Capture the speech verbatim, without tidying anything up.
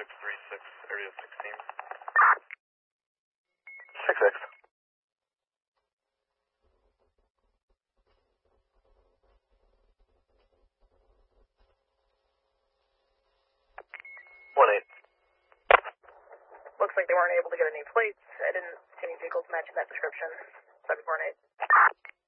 six three six, area sixteen. six six. one eight. Looks like they weren't able to get any plates. I didn't see any vehicles matching that description. seven four eight.